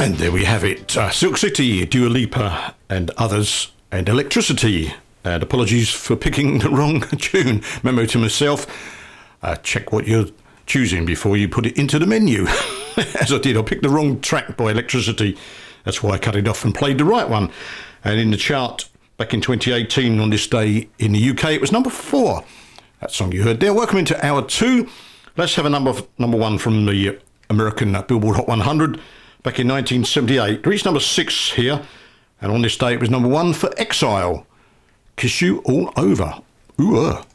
And there we have it. Silk City, Dua Lipa and others, and Electricity. And apologies for picking the wrong tune. Memo to myself, check what you're choosing before you put it into the menu. As I did, I picked the wrong track by Electricity. That's why I cut it off and played the right one. And in the chart back in 2018 on this day in the UK, it was number 4. That song you heard there. Welcome into hour 2. Let's have a number 1 from the American Billboard Hot 100 back in 1978. It reached number 6 here, and on this day it was number 1 for Exile. Kiss You All Over. Ooh.